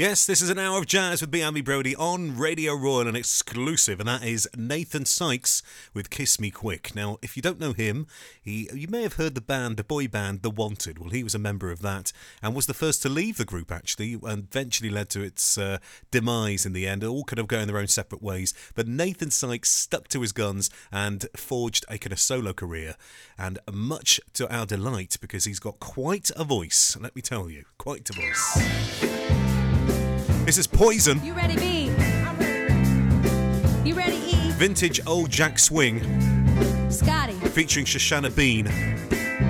Yes, this is an hour of jazz with me, Andy Brody, on Radio Royal, an exclusive, and that is Nathan Sykes with Kiss Me Quick. Now, if you don't know him, you may have heard the boy band, The Wanted. Well, he was a member of that and was the first to leave the group, actually, and eventually led to its demise in the end. All kind of going their own separate ways. But Nathan Sykes stuck to his guns and forged a kind of solo career, and much to our delight, because he's got quite a voice, let me tell you, quite a voice. This is Poison. You ready, B? I'm ready. You ready, E? Vintage old Jack Swing. Scotty. Featuring Shoshana Bean.